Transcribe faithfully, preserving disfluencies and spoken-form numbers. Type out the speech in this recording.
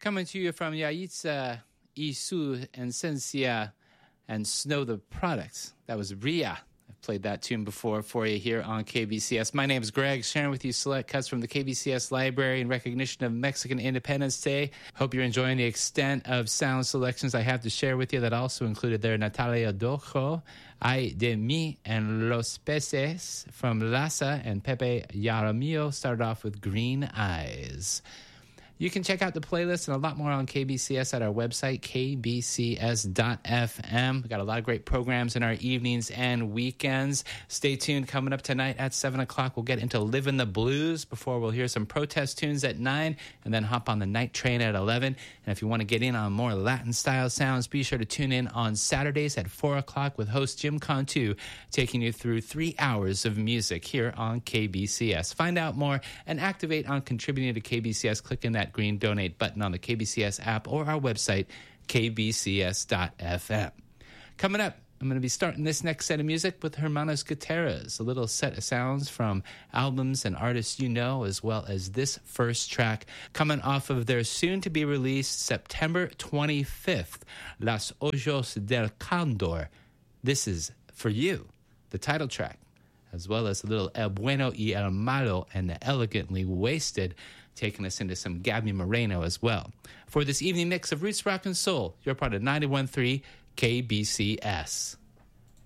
Coming to you from Yaitza, Isu, and Sensia, and Snow the Products. That was Ria. I've played that tune before for you here on K B C S. My name is Greg, sharing with you select cuts from the K B C S library in recognition of Mexican Independence Day. Hope you're enjoying the extent of sound selections I have to share with you that also included there Natalia Dojo, Ay de Mi, and Los Peces from Lhasa, and Pepe Yaramillo started off with Green Eyes. You can check out the playlist and a lot more on K B C S at our website, k b c s dot f m. We've got a lot of great programs in our evenings and weekends. Stay tuned. Coming up tonight at seven o'clock, we'll get into Livin' the Blues before we'll hear some protest tunes at nine, and then hop on the night train at eleven. And if you want to get in on more Latin-style sounds, be sure to tune in on Saturdays at four o'clock with host Jim Cantu, taking you through three hours of music here on K B C S. Find out more and activate on contributing to K B C S. Click in that green donate button on the K B C S app or our website, k b c s dot f m. Coming up, I'm going to be starting this next set of music with Hermanos Gutierrez, a little set of sounds from albums and artists you know, as well as this first track coming off of their soon-to-be-released September twenty-fifth, Las Ojos del Candor. This is For You, the title track, as well as a little El Bueno y El Malo and the Elegantly Wasted, taking us into some Gabby Moreno as well. For this evening mix of Roots Rock and Soul, you're part of ninety-one point three K B C S.